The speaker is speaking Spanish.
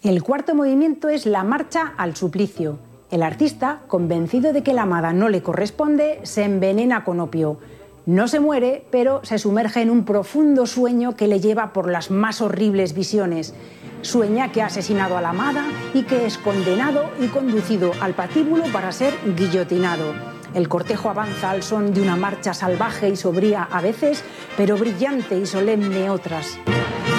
El cuarto movimiento es la marcha al suplicio. El artista, convencido de que la amada no le corresponde, se envenena con opio. No se muere, pero se sumerge en un profundo sueño que le lleva por las más horribles visiones. Sueña que ha asesinado a la amada y que es condenado y conducido al patíbulo para ser guillotinado. El cortejo avanza al son de una marcha salvaje y sombría a veces, pero brillante y solemne otras.